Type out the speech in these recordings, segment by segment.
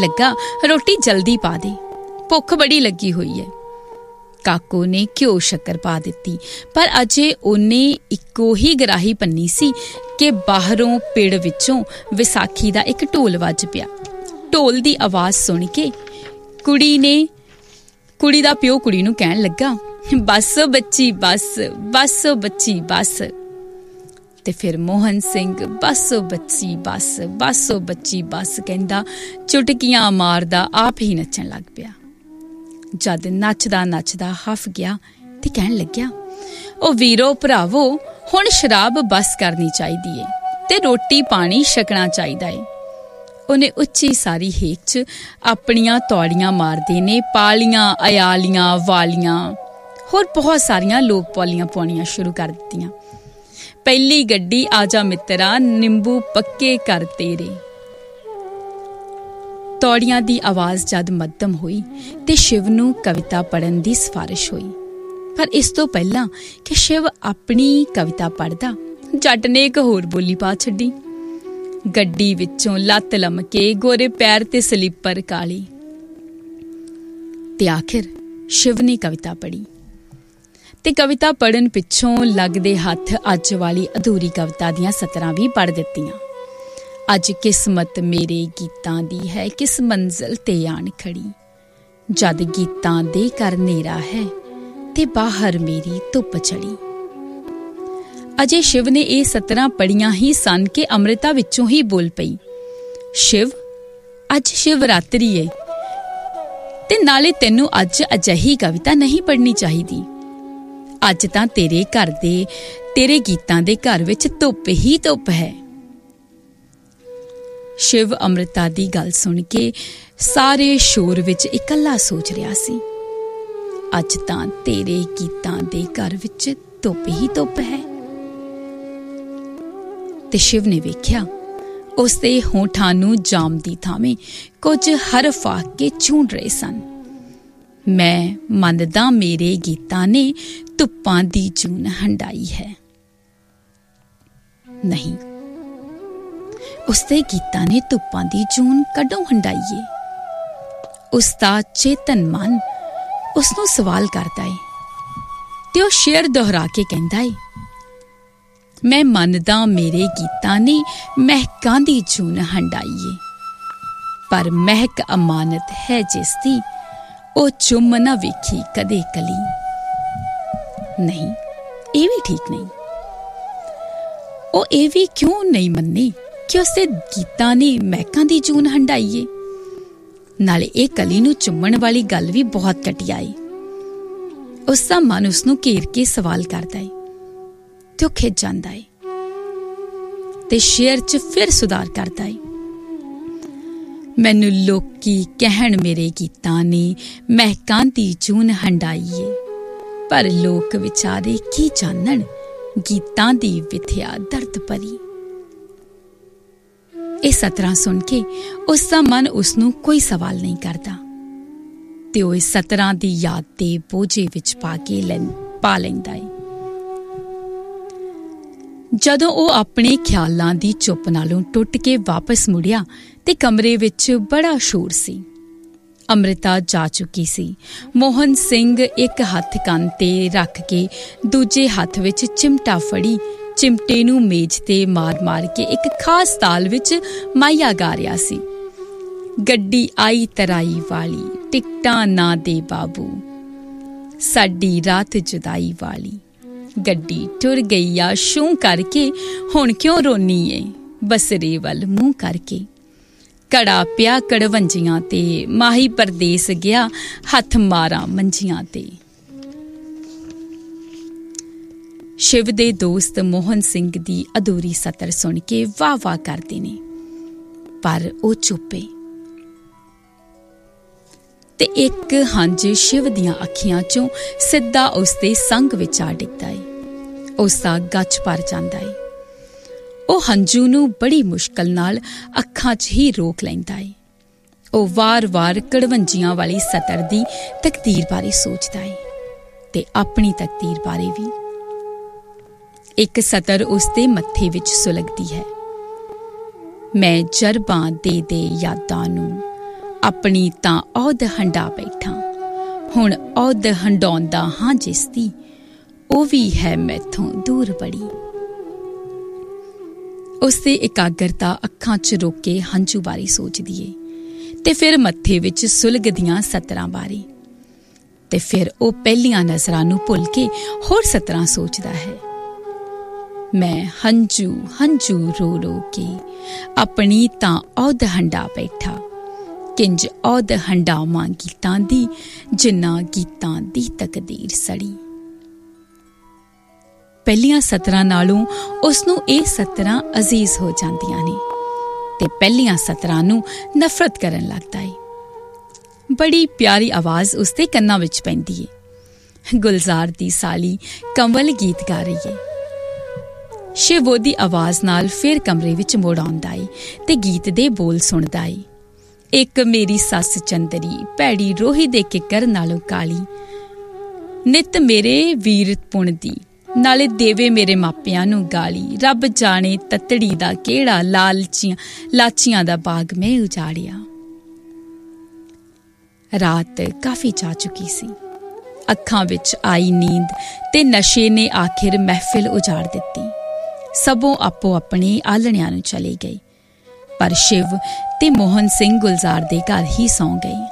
ਲੱਗਾ, ਰੋਟੀ ਜਲਦੀ ਪਾ ਦੇ, ਭੁੱਖ ਬੜੀ ਲੱਗੀ ਹੋਈ ਹੈ। ਕਾਕੂ ਨੇ ਘਿਓ ਸ਼ੱਕਰ ਪਾ ਦਿੱਤੀ, ਪਰ ਅਜੇ ਉਹਨੇ ਇੱਕੋ ਹੀ ਗਰਾਹੀ ਪੰਨੀ ਸੀ ਕਿ ਬਾਹਰੋਂ ਪਿੜ ਵਿੱਚੋਂ ਵਿਸਾਖੀ ਦਾ ਇੱਕ ਢੋਲ ਵੱਜ ਪਿਆ। ਢੋਲ ਦੀ ਆਵਾਜ਼ ਸੁਣ ਕੇ ਕੁੜੀ ਦਾ ਪਿਓ ਕੁੜੀ ਨੂੰ ਕਹਿਣ ਲੱਗਾ, ਬਸ ਬੱਚੀ ਬਸ, ਬਸ ਬੱਚੀ ਬਸ। ਤੇ ਫਿਰ ਮੋਹਨ ਸਿੰਘ ਬਸ ਬੱਚੀ ਬਸ, ਬਸ ਬੱਚੀ ਬਸ ਕਹਿੰਦਾ ਚੁਟਕੀਆਂ ਮਾਰਦਾ ਆਪ ਹੀ ਨੱਚਣ ਲੱਗ ਪਿਆ। ਜਦ ਨੱਚਦਾ ਨੱਚਦਾ ਹਫ ਗਿਆ ਤੇ ਕਹਿਣ ਲੱਗਿਆ, ਉਹ ਵੀਰੋ ਭਰਾਵੋ, ਹੁਣ ਸ਼ਰਾਬ ਬਸ ਕਰਨੀ ਚਾਹੀਦੀ ਏ ਤੇ ਰੋਟੀ ਪਾਣੀ ਛਕਣਾ ਚਾਹੀਦਾ ਏ। ਉਹਨੇ ਉੱਚੀ ਸਾਰੀ ਹੇਕ 'ਚ ਆਪਣੀਆਂ ਤੌੜੀਆਂ ਮਾਰਦੇ ਨੇ ਪਾਲੀਆਂ, ਅਯਾਲੀਆਂ, ਵਾਲੀਆਂ, ਹੋਰ ਬਹੁਤ ਸਾਰੀਆਂ ਲੋਕ ਪੌਲੀਆਂ ਪਾਉਣੀਆਂ ਸ਼ੁਰੂ ਕਰ ਦਿੱਤੀਆਂ। ਪਹਿਲੀ ਗੱਡੀ ਆਜਾ ਮਿੱਤਰਾ, ਨਿੰਬੂ ਪੱਕੇ ਕਰ ਤੇਰੇ। ਤੌੜੀਆਂ ਦੀ ਆਵਾਜ਼ ਜਦ ਮੱਧਮ ਹੋਈ ਤੇ ਸ਼ਿਵ ਨੂੰ ਕਵਿਤਾ ਪੜ੍ਹਨ ਦੀ ਸਿਫਾਰਿਸ਼ ਹੋਈ। ਪਰ ਇਸ ਤੋਂ ਪਹਿਲਾਂ ਕਿ ਸ਼ਿਵ ਆਪਣੀ ਕਵਿਤਾ ਪੜ੍ਹਦਾ, ਜੱਟ ਨੇ ਇੱਕ ਹੋਰ ਬੋਲੀ ਪਾ ਛੱਡੀ। ਗੱਡੀ ਵਿੱਚੋਂ ਲੱਤ ਲਮਕੇ, ਗੋਰੇ ਪੈਰ ਤੇ ਸਲੀਪਰ ਕਾਲੀ। ਤੇ ਆਖਿਰ ਸ਼ਿਵ ਨੇ ਕਵਿਤਾ ਪੜ੍ਹੀ ਤੇ ਕਵਿਤਾ ਪੜ੍ਹਨ ਪਿੱਛੋਂ ਲੱਗਦੇ ਹੱਥ ਅੱਜ ਵਾਲੀ ਅਧੂਰੀ ਕਵਿਤਾ ਦੀਆਂ ਸਤਰਾਂ ਵੀ ਪੜ੍ਹ ਦਿੱਤੀਆਂ। ਅੱਜ ਕਿਸਮਤ ਮੇਰੇ ਗੀਤਾਂ ਦੀ ਹੈ, ਕਿਸ ਮੰਜ਼ਿਲ ਤੇ ਆਣ ਖੜੀ, ਜਦ ਗੀਤਾਂ ਦੇ ਘਰ ਹਨੇਰਾ ਹੈ ਤੇ ਬਾਹਰ ਮੇਰੀ ਧੁੱਪ ਚੜੀ। ਅਜੇ ਸ਼ਿਵ ਨੇ ਇਹ ਸਤਰਾਂ ਪੜ੍ਹੀਆਂ ਹੀ ਸਨ ਕਿ ਅੰਮ੍ਰਿਤਾ ਵਿੱਚੋਂ ਹੀ ਬੋਲ ਪਈ, ਸ਼ਿਵ ਅੱਜ ਸ਼ਿਵਰਾਤਰੀ ਏ ਤੇ ਨਾਲੇ ਤੈਨੂੰ ਅੱਜ ਅਜਿਹੀ ਕਵਿਤਾ ਨਹੀਂ ਪੜ੍ਹਨੀ ਚਾਹੀਦੀ। ਅੱਜ ਤਾਂ ਤੇਰੇ ਘਰ ਦੇ, ਤੇਰੇ ਗੀਤਾਂ ਦੇ ਘਰ ਵਿੱਚ ਧੁੱਪ ਹੀ ਧੁੱਪ ਹੈ। ਸ਼ਿਵ ਅੰਮ੍ਰਿਤਾ ਦੀ ਗੱਲ ਸੁਣ ਕੇ ਸਾਰੇ ਸ਼ੋਰ ਵਿੱਚ ਇਕੱਲਾ ਸੋਚ ਰਿਹਾ ਸੀ, ਅੱਜ ਤਾਂ ਤੇਰੇ ਗੀਤਾਂ ਦੇ ਘਰ ਵਿੱਚ ਧੁੱਪ ਹੀ ਧੁੱਪ ਹੈ। ਤੇ ਸ਼ਿਵ ਨੇ ਵੇਖਿਆ ਉਸਦੇ ਹੋਠਾਂ ਨੂੰ ਜਾਮ ਦੀ ਥਾਵੇਂ ਕੁਝ ਹਰਫ ਆ ਕੇ ਝੂੰਡ ਰਹੇ ਸਨ। ਮੈਂ ਮੰਨਦਾ ਮੇਰੇ ਗੀਤਾਂ ਨੇ ਧੁੱਪਾਂ ਦੀ ਜੂਨ ਹੰਡਾਈ ਹੈ। ਨਹੀਂ, ਉਸਦੇ ਗੀਤਾਂ ਨੇ ਧੁੱਪਾਂ ਦੀ ਜੂਨ ਕਦੋਂ ਹੰਡਾਈ ਏ? ਉਸਦਾ ਚੇਤਨ ਮਨ ਉਸਨੂੰ ਸਵਾਲ ਕਰਦਾ ਏ ਤੇ ਉਹ ਸ਼ੇਰ ਦੁਹਰਾ ਕੇ ਕਹਿੰਦਾ ਏ, ਮੈਂ ਮੰਨਦਾ ਮੇਰੇ ਗੀਤਾਂ ਨੇ ਮਹਿਕਾਂ ਦੀ ਜੂਨ ਹੰਡਾਈ ਏ, ਪਰ ਮਹਿਕ ਅਮਾਨਤ ਹੈ ਜਿਸ ਦੀ, ਉਹ ਚੁੰਮ ਨਾ ਵੇਖੀ ਕਦੇ ਕਲੀ। ਨਹੀਂ, ਇਹ ਵੀ ਠੀਕ ਨਹੀਂ। ਉਹ ਇਹ ਵੀ ਕਿਉਂ ਨਹੀਂ ਮੰਨੇ ਕਿ ਉਸਦੇ ਗੀਤਾਂ ਨੇ ਮਹਿਕਾਂ ਦੀ ਜੂਨ ਹੰਡਾਈ ਏ? ਨਾਲੇ ਇਹ ਕਲੀ ਨੂੰ ਚੁੰਮਣ ਵਾਲੀ ਗੱਲ ਵੀ ਬਹੁਤ ਘਟੀਆ ਏ। ਉਸਦਾ ਮਨ ਉਸਨੂੰ ਘੇਰ ਕੇ ਸਵਾਲ ਕਰਦਾ ਏ ਤੇ ਉਹ ਖਿੱਚ ਜਾਂਦਾ ਏ ਤੇ ਸ਼ੇਰ 'ਚ ਫਿਰ ਸੁਧਾਰ ਕਰਦਾ ਏ, ਮੈਨੂੰ ਲੋਕੀ ਕਹਿਣ ਮੇਰੇ ਗੀਤਾਂ ਨੇ ਮਹਿਕਾਂ ਦੀ ਜੂਨ ਹੰਡਾਈ ਏ, ਪਰ ਲੋਕ ਵਿਚਾਰੇ ਕੀ ਜਾਣਨ ਗੀਤਾਂ ਦੀ ਵਿਥਿਆ ਦਰਦ ਭਰੀ। ਇਹ ਸਤਰਾਂ ਸੁਣ ਕੇ ਉਸਦਾ ਮਨ ਉਸਨੂੰ ਕੋਈ ਸਵਾਲ ਨਹੀਂ ਕਰਦਾ ਤੇ ਉਹ ਇਸ ਸਤਰਾਂ ਦੀ ਯਾਦ ਦੇ ਬੋਝੇ ਵਿੱਚ ਪਾ ਲੈਂਦਾ ਏ। ਜਦੋਂ ਉਹ ਆਪਣੇ ਖਿਆਲਾਂ ਦੀ ਚੁੱਪ ਨਾਲੋਂ ਟੁੱਟ ਕੇ ਵਾਪਸ ਮੁੜਿਆ ਤੇ ਕਮਰੇ ਵਿੱਚ ਬੜਾ ਸ਼ੋਰ ਸੀ। ਅੰਮ੍ਰਿਤਾ ਜਾ ਚੁੱਕੀ ਸੀ। ਮੋਹਨ ਸਿੰਘ ਇੱਕ ਹੱਥ ਕੰਨ ਤੇ ਰੱਖ ਕੇ ਦੂਜੇ ਹੱਥ ਵਿੱਚ ਚਿਮਟਾ ਫੜੀ ਚਿਮਟੇ ਨੂੰ ਮੇਜ਼ ਤੇ ਮਾਰ ਕੇ ਇੱਕ ਖਾਸ ਤਾਲ ਵਿੱਚ ਮਾਇਆ ਗਾ ਰਿਹਾ ਸੀ। ਗੱਡੀ ਆਈ ਤਰਾਈ ਵਾਲੀ, ਟਿਕਟਾਂ ਨਾ ਦੇ ਬਾਬੂ, ਸਾਡੀ ਰਾਤ ਜੁਦਾਈ ਵਾਲੀ, ਗੱਡੀ ਟੁਰ ਗਈ ਆ ਸ਼ੂ ਕਰਕੇ, ਹੁਣ ਕਿਉਂ ਰੋਨੀ ਏ ਬਸਰੇ ਵੱਲ ਮੂੰਹ ਕਰਕੇ, ਕੜਾ ਪਿਆ ਕੜਵੰਜੀਆਂ ਤੇ, ਮਾਹੀ ਪਰਦੇਸ ਗਿਆ ਹੱਥ ਮਾਰਾਂ ਮੰਜੀਆਂ ਤੇ। ਸ਼ਿਵ ਦੇ ਦੋਸਤ ਮੋਹਨ ਸਿੰਘ ਦੀ ਅਧੂਰੀ ਸਤਰ ਸੁਣ ਕੇ ਵਾਹ ਵਾਹ ਕਰਦੇ ਨੇ, ਪਰ ਉਹ ਚੁੱਪੇ ਤੇ ਇੱਕ ਹੰਝ ਸ਼ਿਵ ਦੀਆਂ ਅੱਖੀਆਂ ਚੋਂ ਸਿੱਧਾ ਉਸਦੇ ਸੰਗ ਵਿੱਚ ਆ ਡਿੱਗਦਾ ਏ। ਉਸਦਾ ਗੱਚ ਭਰ ਜਾਂਦਾ ਏ। ਉਹ ਹੰਝੂ ਨੂੰ ਬੜੀ ਮੁਸ਼ਕਲ ਨਾਲ ਅੱਖਾਂ 'ਚ ਹੀ ਰੋਕ ਲੈਂਦਾ ਏ। ਉਹ ਵਾਰ-ਵਾਰ ਕੜਵੰਜੀਆਂ ਵਾਲੀ ਸਤਰ ਦੀ ਤਕਦੀਰ ਬਾਰੇ ਸੋਚਦਾ ਏ ਤੇ ਆਪਣੀ ਤਕਦੀਰ ਬਾਰੇ ਵੀ। ਇੱਕ ਸਤਰ ਉਸਦੇ ਮੱਥੇ ਵਿੱਚ ਸੁਲਗਦੀ ਹੈ, ਮੈਂ ਜਰਬਾਂ ਦੇ ਯਾਦਾਂ ਨੂੰ ਆਪਣੀ ਤਾਂ ਔਧ ਹੰਡਾ ਬੈਠਾ, ਹੁਣ ਔਧ ਹੰਡਾਉਂਦਾ ਹਾਂ ਜਿਸ ਦੀ, ਉਹ ਵੀ ਹੈ ਮੈਥੋਂ ਦੂਰ ਬੜੀ। ਉਸਦੀ ਇਕਾਗਰਤਾ ਅੱਖਾਂ 'ਚ ਰੋਕ ਕੇ ਹੰਝੂ ਬਾਰੇ ਸੋਚਦੀ ਏ, ਤੇ ਫਿਰ ਮੱਥੇ ਵਿੱਚ ਸੁਲਗਦੀਆਂ ਸਤਰਾਂ ਬਾਰੇ, ਤੇ ਫਿਰ ਉਹ ਪਹਿਲੀਆਂ ਨਜ਼ਰਾਂ ਨੂੰ ਭੁੱਲ ਕੇ ਹੋਰ ਸਤਰਾਂ ਸੋਚਦਾ ਹੈ। ਮੈਂ ਹੰਝੂ ਹੰਝੂ ਰੋ ਰੋ ਕੇ ਆਪਣੀ ਤਾਂ ਔਧ ਹੰਡਾ ਬੈਠਾ, ਕਿੰਜ ਔਧ ਹੰਡਾਵਾਂ ਗੀਤਾਂ ਦੀ, ਜਿਨ੍ਹਾਂ ਗੀਤਾਂ ਦੀ ਤਕਦੀਰ ਸੜੀ। ਪਹਿਲੀਆਂ ਸਤਰਾਂ ਨਾਲੋਂ ਉਸਨੂੰ ਇਹ ਸਤਰਾਂ ਅਜ਼ੀਜ਼ ਹੋ ਜਾਂਦੀਆਂ ਨੇ, ਤੇ ਪਹਿਲੀਆਂ ਸਤਰਾਂ ਨੂੰ ਨਫ਼ਰਤ ਕਰਨ ਲੱਗਦਾ ਏ। ਬੜੀ ਪਿਆਰੀ ਆਵਾਜ਼ ਉਸਦੇ ਕੰਨਾਂ ਵਿੱਚ ਪੈਂਦੀ ਏ। ਗੁਲਜ਼ਾਰ ਦੀ ਸਾਲੀ ਕੰਵਲ ਗੀਤ ਗਾ ਰਹੀ ਏ। ਸ਼ਿਵ ਉਹਦੀ ਆਵਾਜ਼ ਨਾਲ ਫਿਰ ਕਮਰੇ ਵਿੱਚ ਮੁੜ ਆਉਂਦਾ ਏ ਤੇ ਗੀਤ ਦੇ ਬੋਲ ਸੁਣਦਾ ਏ। ਇੱਕ ਮੇਰੀ ਸੱਸ ਚੰਦਰੀ, ਭੈੜੀ ਰੋਹੀ ਦੇ ਕਿੱਕਰ ਨਾਲੋਂ ਕਾਲੀ, ਨਿੱਤ ਮੇਰੇ ਵੀਰ ਪੁਣ ਦੀ, ਨਾਲੇ ਦੇਵੇ ਮੇਰੇ ਮਾਪਿਆਂ ਨੂੰ ਗਾਲੀ। ਰੱਬ ਜਾਣੇ ਤੱਤੜੀ ਦਾ ਕਿਹੜਾ ਲਾਚੀਆਂ ਦਾ ਬਾਗ ਮੈਂ ਉਜਾੜਿਆ। ਰਾਤ ਕਾਫੀ ਜਾ ਚੁੱਕੀ ਸੀ। ਅੱਖਾਂ ਵਿੱਚ ਆਈ ਨੀਂਦ ਤੇ ਨਸ਼ੇ ਨੇ ਆਖਿਰ ਮਹਿਫਿਲ ਉਜਾੜ ਦਿੱਤੀ। ਸਭੋਂ ਆਪੋ ਆਪਣੇ ਆਲਣਿਆਂ ਨੂੰ ਚਲੇ ਗਏ, ਪਰ ਸ਼ਿਵ ਤੇ ਮੋਹਨ ਸਿੰਘ ਗੁਲਜ਼ਾਰ ਦੇ ਘਰ ਹੀ ਸੌਂ ਗਏ।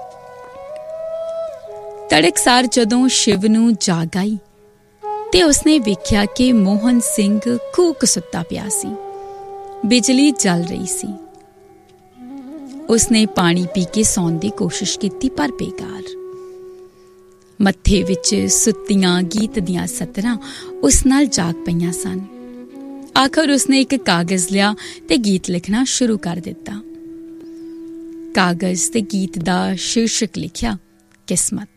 ਤੜਕਸਾਰ ਜਦੋਂ ਸ਼ਿਵ ਨੂੰ ਜਾਗ ਆਈ ਤੇ ਉਸਨੇ ਵੇਖਿਆ ਕਿ ਮੋਹਨ ਸਿੰਘ ਕੂਕ ਸੁੱਤਾ ਪਿਆ ਸੀ। ਬਿਜਲੀ ਜਲ ਰਹੀ ਸੀ। ਉਸਨੇ ਪਾਣੀ ਪੀ ਕੇ ਸੌਣ ਦੀ ਕੋਸ਼ਿਸ਼ ਕੀਤੀ, ਪਰ ਬੇਕਾਰ। ਮੱਥੇ ਵਿੱਚ ਸੁੱਤੀਆਂ ਗੀਤ ਦੀਆਂ ਸਤਰਾਂ ਉਸ ਨਾਲ ਜਾਗ ਪਈਆਂ ਸਨ। ਆਖਰ ਉਸਨੇ ਇੱਕ ਕਾਗਜ਼ ਲਿਆ ਤੇ ਗੀਤ ਲਿਖਣਾ ਸ਼ੁਰੂ ਕਰ ਦਿੱਤਾ। ਕਾਗਜ਼ ਤੇ ਗੀਤ ਦਾ ਸ਼ੀਰਸ਼ਕ ਲਿਖਿਆ, ਕਿਸਮਤ।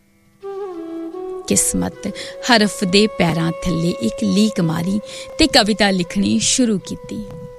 ਕਿਸਮਤ ਹਰਫ ਦੇ ਪੈਰਾਂ ਥੱਲੇ ਇੱਕ ਲੀਕ ਮਾਰੀ ਤੇ ਕਵਿਤਾ ਲਿਖਣੀ ਸ਼ੁਰੂ ਕੀਤੀ।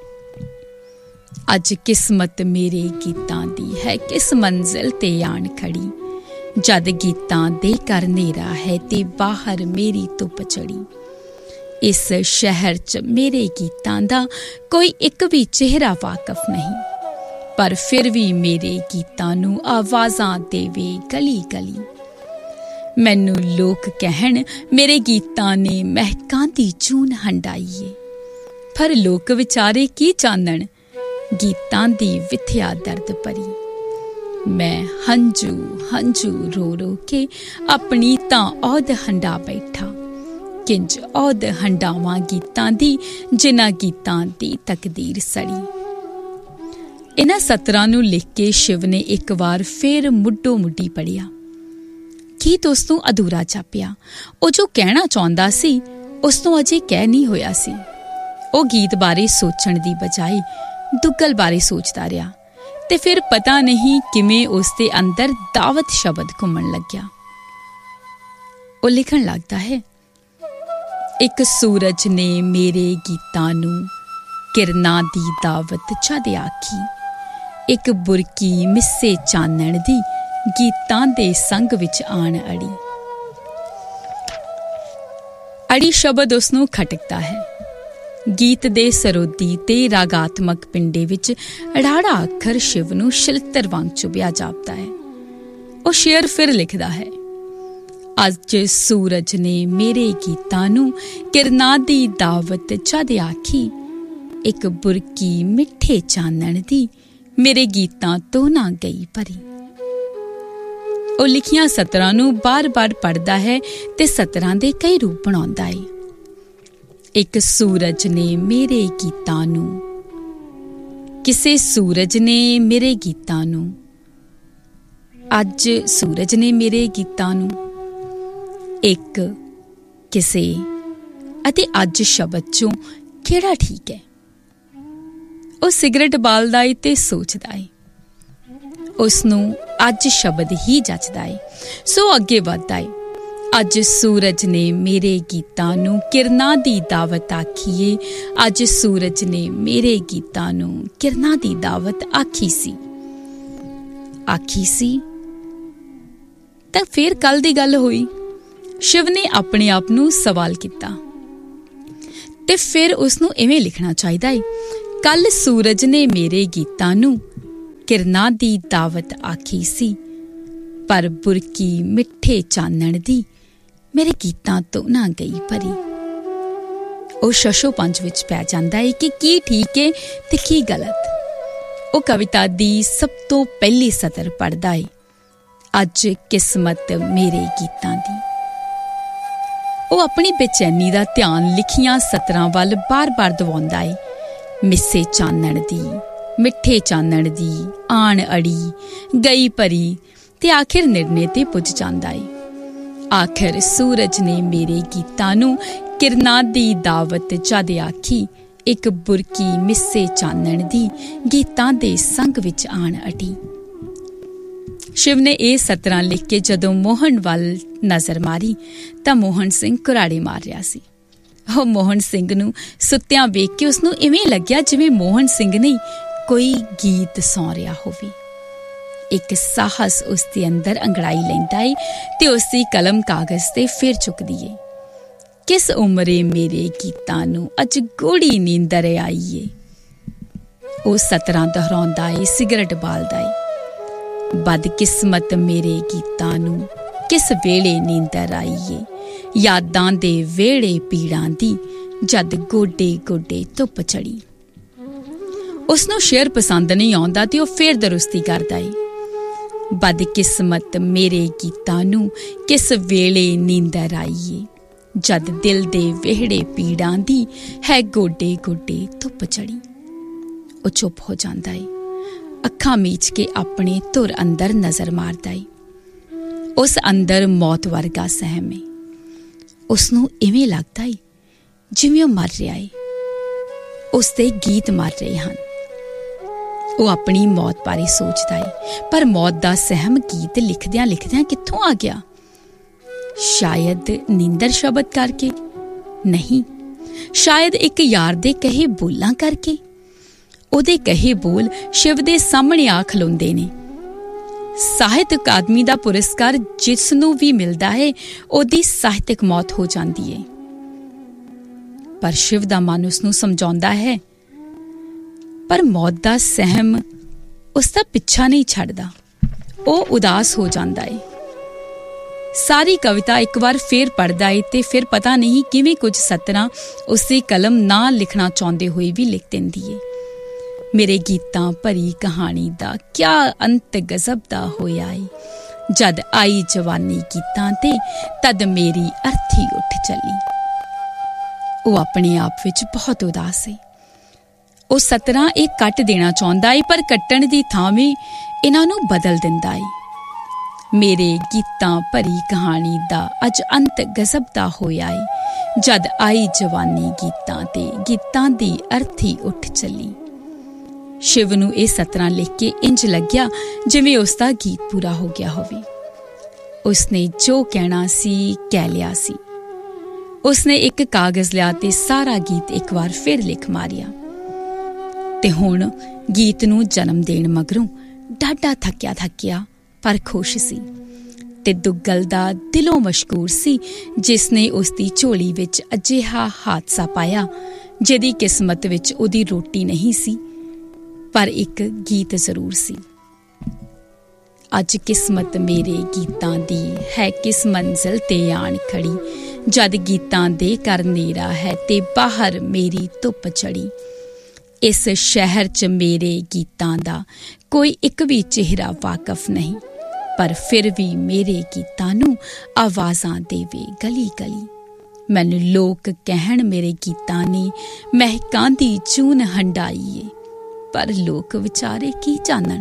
ਅੱਜ ਕਿਸਮਤ ਮੇਰੇ ਗੀਤਾਂ ਦੀ ਹੈ ਕਿਸ ਮੰਜ਼ਿਲ ਤੇ ਆਣ ਖੜੀ, ਜਦ ਗੀਤਾਂ ਦੇ ਘਰ ਹਨੇਰਾ ਹੈ ਤੇ ਬਾਹਰ ਮੇਰੀ ਧੁੱਪ ਚੜੀ। ਇਸ ਸ਼ਹਿਰ 'ਚ ਮੇਰੇ ਗੀਤਾਂ ਦਾ ਕੋਈ ਇੱਕ ਵੀ ਚਿਹਰਾ ਵਾਕਫ ਨਹੀਂ, ਪਰ ਫਿਰ ਵੀ ਮੇਰੇ ਗੀਤਾਂ ਨੂੰ ਆਵਾਜ਼ਾਂ ਦੇਵੇ ਗਲੀ ਗਲੀ। ਮੈਨੂੰ ਲੋਕ ਕਹਿਣ ਮੇਰੇ ਗੀਤਾਂ ਨੇ ਮਹਿਕਾਂ ਦੀ ਜੂਨ ਹੰਡਾਈ ਏ, ਪਰ ਲੋਕ ਵਿਚਾਰੇ ਕੀ ਜਾਣਨ ਗੀਤਾਂ ਦੀ ਵਿਥਿਆ ਦਰਦ ਭਰੀ। ਮੈਂ ਹੰਝੂ ਹੰਝੂ ਰੋ ਰੋ ਕੇ ਆਪਣੀ ਤਾਂ ਔਧ ਹੰਡਾ ਬੈਠਾ, ਕਿੰਜ ਔਧ ਹੰਡਾਵਾਂ ਗੀਤਾਂ ਦੀ, ਜਿਨ੍ਹਾਂ ਗੀਤਾਂ ਦੀ ਤਕਦੀਰ ਸੜੀ। ਇਹਨਾਂ ਸਤਰਾਂ ਨੂੰ ਲਿਖ ਕੇ ਸ਼ਿਵ ਨੇ ਇੱਕ ਵਾਰ ਫੇਰ ਮੁੱਢੋਂ ਮੁੱਢੀ ਪੜ੍ਹਿਆ। ਗੀਤ ਉਸ ਨੂੰ ਅਧੂਰਾ ਜਾਪਿਆ। ਉਹ ਜੋ ਕਹਿਣਾ ਚਾਹੁੰਦਾ ਸੀ ਉਸ ਨੂੰ ਅਜੇ ਕਹਿ ਨਹੀਂ ਹੋਇਆ ਸੀ। ਉਹ ਗੀਤ ਬਾਰੇ ਸੋਚਣ ਦੀ ਬਜਾਏ ਦੁੱਗਲ ਬਾਰੇ ਸੋਚਦਾ ਰਿਹਾ, ਤੇ ਫਿਰ ਪਤਾ ਨਹੀਂ ਕਿਵੇਂ ਉਸ ਦੇ ਅੰਦਰ ਦਾਵਤ ਸ਼ਬਦ ਘੁੰਮਣ ਲੱਗਿਆ। ਉਹ ਲਿਖਣ ਲੱਗਦਾ ਹੈ, ਇੱਕ ਸੂਰਜ ਨੇ ਮੇਰੇ ਗੀਤਾਂ ਨੂੰ ਕਿਰਨਾਂ ਦੀ ਦਾਵਤ ਜਦ ਆਖੀ, ਇੱਕ ਬੁਰਕੀ ਮਿੱਸੇ ਚਾਨਣ ਦੀ ਗੀਤਾਂ ਦੇ ਸੰਗ ਵਿੱਚ ਆਣ ਅੜੀ। ਅੜੀ ਸ਼ਬਦ ਉਸ ਨੂੰ ਖਟਕਦਾ ਹੈ। ਗੀਤ ਦੇ ਸਰੋਦੀ ਤੇ ਰਾਗਾਤਮਕ ਪਿੰਡੇ ਵਿੱਚ ਅੜਾੜਾ ਅੱਖਰ ਸ਼ਿਵ ਨੂੰ ਸ਼ਿਲਤਰ ਵਾਂਗ ਚੁਭਿਆ ਜਾਪਦਾ ਹੈ। ਉਹ ਸ਼ੇਅਰ ਫਿਰ ਲਿਖਦਾ ਹੈ, ਅੱਜ ਸੂਰਜ ਨੇ ਮੇਰੇ ਗੀਤਾਂ ਨੂੰ ਕਿਰਨਾਂ ਦੀ ਦਾਵਤ ਜਦ ਆਖੀ, ਇੱਕ ਬੁਰਕੀ ਮਿੱਠੇ ਚਾਨਣ ਦੀ ਮੇਰੇ ਗੀਤਾਂ ਤੋਂ ਨਾ ਗਈ ਭਰੀ। ਉਹ ਲਿਖੀਆਂ ਸਤਰਾਂ ਨੂੰ ਬਾਰ-ਬਾਰ ਪੜ੍ਹਦਾ ਹੈ ਤੇ ਸਤਰਾਂ ਦੇ ਕਈ ਰੂਪ ਬਣਾਉਂਦਾ ਹੈ। ਇੱਕ ਸੂਰਜ ਨੇ ਮੇਰੇ ਗੀਤਾਂ ਨੂੰ, ਕਿਸੇ ਸੂਰਜ ਨੇ ਮੇਰੇ ਗੀਤਾਂ ਨੂੰ, ਅੱਜ ਸੂਰਜ ਨੇ ਮੇਰੇ ਗੀਤਾਂ ਨੂੰ, ਇੱਕ ਕਿਸੇ ਅਤੇ ਅੱਜ ਸ਼ਬਦ 'ਚੋਂ ਕਿਹੜਾ ਠੀਕ ਹੈ। ਉਹ ਸਿਗਰਟ ਬਾਲਦਾ ਏ ਤੇ ਸੋਚਦਾ ਏ। ਉਸ ਨੂੰ ਅੱਜ ਸ਼ਬਦ ਹੀ ਜੱਚਦਾ ਏ, ਸੋ ਅੱਗੇ ਵੱਧਦਾ ਏ। ਅੱਜ ਸੂਰਜ ਨੇ ਮੇਰੇ ਗੀਤਾਂ ਨੂੰ ਕਿਰਨਾਂ ਦੀ ਦਾਵਤ ਆਖੀਏ, ਅੱਜ ਸੂਰਜ ਨੇ ਮੇਰੇ ਗੀਤਾਂ ਨੂੰ ਕਿਰਨਾਂ ਦੀ ਦਾਵਤ ਆਖੀ ਸੀ। ਤਾਂ ਫਿਰ ਕੱਲ ਦੀ ਗੱਲ ਹੋਈ। ਸ਼ਿਵ ਨੇ ਆਪਣੇ ਆਪ ਨੂੰ ਸਵਾਲ ਕੀਤਾ, ਤੇ ਫਿਰ ਉਸ ਨੂੰ ਇਵੇਂ ਲਿਖਣਾ ਚਾਹੀਦਾ ਏ, ਕੱਲ ਸੂਰਜ ਨੇ ਮੇਰੇ ਗੀਤਾਂ ਨੂੰ किरना दी दावत आखी सी, पर बुरकी मिठे चानण दी मेरे गीतां तो ना गई भरी। ਉਹ ਸ਼ਸ਼ੋ ਪੰਜ ਵਿੱਚ ਪੈ ਜਾਂਦਾ ਹੈ ਕਿ ਕੀ ਠੀਕ ਹੈ ਤੇ ਕੀ ਗਲਤ। ਉਹ ਕਵਿਤਾ ਦੀ ਸਭ ਤੋਂ ਪਹਿਲੀ ਸਤਰ ਪੜ੍ਹਦਾ ਹੈ, ਅੱਜ ਕਿਸਮਤ ਮੇਰੇ ਗੀਤਾਂ ਦੀ। ਉਹ ਆਪਣੀ ਬੇਚੈਨੀ ਦਾ ਧਿਆਨ ਲਿਖੀਆਂ ਸਤਰਾਂ ਵੱਲ ਬਾਰ-ਬਾਰ ਦਿਵਾਉਂਦਾ ਹੈ, ਮਿੱਸੇ ਚਾਨਣ ਦੀ, ਮਿੱਠੇ ਚਾਨਣ ਦੀ ਆਣ ਅੜੀ ਗਈ ਭਰੀ, ਤੇ ਆਖਿਰ ਨਿਰਣੇ ਤੇ ਪੁੱਜ ਜਾਂਦਾ ਹੈ। ਆਖਿਰ ਸੂਰਜ ਨੇ ਮੇਰੇ ਗੀਤਾਂ ਨੂੰ ਕਿਰਨਾਂ ਦੀ ਦਾਵਤ ਜਦ ਆਖੀ, ਇੱਕ ਬੁਰਕੀ ਮਿੱਸੇ ਚਾਨਣ ਦੀ ਗੀਤਾਂ ਦੇ ਸੰਗ ਵਿੱਚ ਆਣ ਅਟੀ। ਸ਼ਿਵ ਨੇ ਇਹ ਸਤਰਾਂ ਲਿਖ ਕੇ ਜਦੋਂ ਮੋਹਨ ਵੱਲ ਨਜ਼ਰ ਮਾਰੀ ਤਾਂ ਮੋਹਨ ਸਿੰਘ ਕੁਰਾੜੇ ਮਾਰ ਰਿਹਾ ਸੀ। ਉਹ ਮੋਹਨ ਸਿੰਘ ਨੂੰ ਸੁੱਤਿਆਂ ਵੇਖ ਕੇ ਉਸਨੂੰ ਇਵੇਂ ਲੱਗਿਆ ਜਿਵੇਂ ਮੋਹਨ ਸਿੰਘ ਨਹੀਂ, ਕੋਈ ਗੀਤ ਸੌਂ ਰਿਹਾ ਹੋਵੇ। ਇੱਕ ਸਾਹਸ ਉਸ ਦੇ ਅੰਦਰ ਅੰਗੜਾਈ ਲੈਂਦਾ ਏ ਤੇ ਉਸਦੀ ਕਲਮ ਕਾਗਜ਼ ਤੇ ਫਿਰ ਚੁੱਕਦੀ ਏ। ਕਿਸ ਉਮਰੇ ਮੇਰੇ ਗੀਤਾਂ ਨੂੰ ਅੱਜ ਗੂੜੀ ਨੀਂਦਰ ਆਈ ਏ। ਉਹ ਸਤਰਾਂ ਦੁਹਰਾਉਂਦਾ ਏ, ਸਿਗਰਟ ਬਾਲਦਾ ਏ। ਬਦਕਿਸਮਤ ਮੇਰੇ ਗੀਤਾਂ ਨੂੰ ਕਿਸ ਵੇਲੇ ਨੀਂਦਰ ਆਈ ਏ, ਯਾਦਾਂ ਦੇ ਵਿਹੜੇ ਪੀੜਾਂ ਦੀ ਜਦ ਗੋਡੇ ਗੋਡੇ ਧੁੱਪ ਚੜੀ। ਉਸਨੂੰ ਸ਼ੇਰ ਪਸੰਦ ਨਹੀਂ ਆਉਂਦਾ ਤੇ ਉਹ ਫੇਰ ਦਰੁਸਤੀ ਕਰਦਾ ਏ, ਬਦਕਿਸਮਤ ਮੇਰੇ ਗੀਤਾਂ ਨੂੰ ਕਿਸ ਵੇਲੇ ਨੀਂਦਰ ਆਈ ਏ, ਜਦ ਦਿਲ ਦੇ ਵਿਹੜੇ ਪੀੜਾਂ ਦੀ ਹੈ ਗੋਡੇ ਗੋਡੇ ਧੁੱਪ ਚੜੀ। ਉਹ ਚੁੱਪ ਹੋ ਜਾਂਦਾ ਏ, ਅੱਖਾਂ ਮੀਚ ਕੇ ਆਪਣੇ ਧੁਰ ਅੰਦਰ ਨਜ਼ਰ ਮਾਰਦਾ ਏ। ਉਸ ਅੰਦਰ ਮੌਤ ਵਰਗਾ ਸਹਿਮ ਏ। ਉਸਨੂੰ ਇਵੇਂ ਲੱਗਦਾ ਏ ਜਿਵੇਂ ਉਹ ਮਰ ਰਿਹਾ ਏ, ਉਸਦੇ ਗੀਤ ਮਰ ਰਹੇ ਹਨ। ਉਹ ਆਪਣੀ ਮੌਤ ਬਾਰੇ ਸੋਚਦਾ ਏ, ਪਰ ਮੌਤ ਦਾ ਸਹਿਮ ਗੀਤ ਲਿਖਦਿਆਂ ਲਿਖਦਿਆਂ ਕਿੱਥੋਂ ਆ ਗਿਆ? ਸ਼ਾਇਦ ਨੀਂਦਰ ਸ਼ਬਦ ਕਰਕੇ ਨਹੀਂ, ਸ਼ਾਇਦ ਇੱਕ ਯਾਰ ਦੇ ਕਹੇ ਬੋਲਾਂ ਕਰਕੇ। ਉਹਦੇ ਕਹੇ ਬੋਲ ਸ਼ਿਵ ਦੇ ਸਾਹਮਣੇ ਆ ਖਲੋਂਦੇ ਨੇ। ਸਾਹਿਤ ਅਕਾਦਮੀ ਦਾ ਪੁਰਸਕਾਰ ਜਿਸ ਨੂੰ ਵੀ ਮਿਲਦਾ ਹੈ, ਉਹਦੀ ਸਾਹਿਤਕ ਮੌਤ ਹੋ ਜਾਂਦੀ ਹੈ। ਪਰ ਸ਼ਿਵ ਦਾ ਮਨ ਉਸਨੂੰ ਸਮਝਾਉਂਦਾ ਹੈ, ਪਰ ਮੌਤ ਦਾ ਸਹਿਮ ਉਸ ਦਾ ਪਿੱਛਾ ਨਹੀਂ ਛੱਡਦਾ। ਉਹ ਉਦਾਸ ਹੋ ਜਾਂਦਾ ਹੈ। ਸਾਰੀ ਕਵਿਤਾ ਇੱਕ ਵਾਰ ਫੇਰ ਪੜ੍ਹਦਾ ਏ ਤੇ ਫਿਰ ਪਤਾ ਨਹੀਂ ਕਿਵੇਂ ਕੁਝ ਸਤਰਾਂ ਉਸਦੀ ਕਲਮ ਨਾ ਲਿਖਣਾ ਚਾਹੁੰਦੇ ਹੋਏ ਵੀ ਲਿਖ ਦਿੰਦੀ ਏ। ਮੇਰੇ ਗੀਤਾਂ ਭਰੀ ਕਹਾਣੀ ਦਾ ਕਿਆ ਅੰਤ ਗਜ਼ਬ ਦਾ ਹੋਇਆ ਏ, ਜਦ ਆਈ ਜਵਾਨੀ ਗੀਤਾਂ ਤੇ ਤਦ ਮੇਰੀ ਅਰਥੀ ਉੱਠ ਚੱਲੀ। ਉਹ ਆਪਣੇ ਆਪ ਵਿੱਚ ਬਹੁਤ ਉਦਾਸ ਏ। ਉਹ ਸਤਰਾਂ ਇਹ ਕੱਟ ਦੇਣਾ ਚਾਹੁੰਦਾ ਏ, ਪਰ ਕੱਟਣ ਦੀ ਥਾਵੇਂ ਇਹਨਾਂ ਨੂੰ ਬਦਲ ਦਿੰਦਾ ਏ। ਮੇਰੇ ਗੀਤਾਂ ਭਰੀ ਕਹਾਣੀ ਦਾ ਅੱਜ ਅੰਤ ਗਜ਼ਬ ਦਾ ਹੋਇਆ ਏ, ਜਦ ਆਈ ਜਵਾਨੀ ਗੀਤਾਂ ਤੇ ਗੀਤਾਂ ਦੀ ਅਰਥੀ ਉੱਠ ਚੱਲੀ। ਸ਼ਿਵ ਨੂੰ ਇਹ ਸਤਰਾਂ ਲਿਖ ਕੇ ਇੰਜ ਲੱਗਿਆ ਜਿਵੇਂ ਉਸਦਾ ਗੀਤ ਪੂਰਾ ਹੋ ਗਿਆ ਹੋਵੇ। ਉਸਨੇ ਜੋ ਕਹਿਣਾ ਸੀ ਕਹਿ ਲਿਆ ਸੀ। ਉਸਨੇ ਇੱਕ ਕਾਗਜ਼ ਲਿਆ ਤੇ ਸਾਰਾ ਗੀਤ ਇੱਕ ਵਾਰ ਫਿਰ ਲਿਖ ਮਾਰਿਆ। ਤੇ ਹੁਣ ਗੀਤ ਨੂੰ ਜਨਮ ਦੇਣ ਮਗਰੋਂ ਡਾਢਾ ਥੱਕਿਆ ਪਰ ਖੁਸ਼ ਸੀ, ਤੇ ਦੁੱਗਲ ਦਾ ਦਿਲੋਂ ਮਸ਼ਕੂਰ ਸੀ ਜਿਸਨੇ ਉਸਦੀ ਝੋਲੀ ਵਿੱਚ ਅਜਿਹਾ ਹਾਦਸਾ ਪਾਇਆ ਜਿਹਦੀ ਕਿਸਮਤ ਵਿੱਚ ਉਹਦੀ ਰੋਟੀ ਨਹੀਂ ਸੀ, ਪਰ ਇੱਕ ਗੀਤ ਜ਼ਰੂਰ ਸੀ। ਅੱਜ ਕਿਸਮਤ ਮੇਰੇ ਗੀਤਾਂ ਦੀ ਹੈ ਕਿਸ ਮੰਜ਼ਿਲ ਤੇ ਆਣ ਖੜੀ, ਜਦ ਗੀਤਾਂ ਦੇ ਘਰ ਨੇਰਾ ਹੈ ਤੇ ਬਾਹਰ ਮੇਰੀ ਧੁੱਪ ਚੜੀ। ਇਸ ਸ਼ਹਿਰ 'ਚ ਮੇਰੇ ਗੀਤਾਂ ਦਾ ਕੋਈ ਇੱਕ ਵੀ ਚਿਹਰਾ ਵਾਕਫ ਨਹੀਂ, ਪਰ ਫਿਰ ਵੀ ਮੇਰੇ ਗੀਤਾਂ ਨੂੰ ਆਵਾਜ਼ਾਂ ਦੇਵੇ ਗਲੀ ਗਲੀ। ਮੈਨੂੰ ਲੋਕ ਕਹਿਣ ਮੇਰੇ ਗੀਤਾਂ ਨੇ ਮਹਿਕਾਂ ਦੀ ਚੂਨ ਹੰਡਾਈ ਏ, ਪਰ ਲੋਕ ਵਿਚਾਰੇ ਕੀ ਜਾਣਨ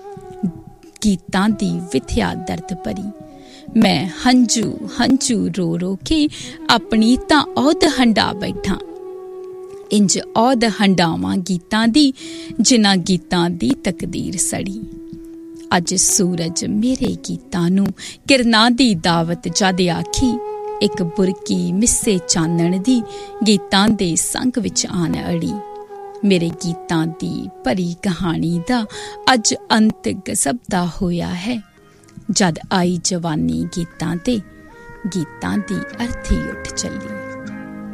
ਗੀਤਾਂ ਦੀ ਵਿਥਿਆ ਦਰਦ ਭਰੀ। ਮੈਂ ਹੰਝੂ ਹੰਝੂ ਰੋ ਰੋ ਕੇ ਆਪਣੀ ਤਾਂ ਔਧ ਹੰਡਾ ਬੈਠਾ, ਇੰਜ ਔਧ ਹੰਡਾਵਾਂ ਗੀਤਾਂ ਦੀ ਜਿਨ੍ਹਾਂ ਗੀਤਾਂ ਦੀ ਤਕਦੀਰ ਸੜੀ। ਅੱਜ ਸੂਰਜ ਮੇਰੇ ਗੀਤਾਂ ਨੂੰ ਕਿਰਨਾਂ ਦੀ ਦਾਵਤ ਜਦ ਆਖੀ, ਇੱਕ ਬੁਰਕੀ ਮਿੱਸੇ ਚਾਨਣ ਦੀ ਗੀਤਾਂ ਦੇ ਸੰਗ ਵਿੱਚ ਆਣ ਅੜੀ। ਮੇਰੇ ਗੀਤਾਂ ਦੀ ਭਰੀ ਕਹਾਣੀ ਦਾ ਅੱਜ ਅੰਤ ਗਜ਼ਬ ਦਾ ਹੋਇਆ ਹੈ, ਜਦ ਆਈ ਜਵਾਨੀ ਗੀਤਾਂ ਤੇ ਗੀਤਾਂ ਦੀ ਅਰਥੀ ਉੱਠ ਚੱਲੀ।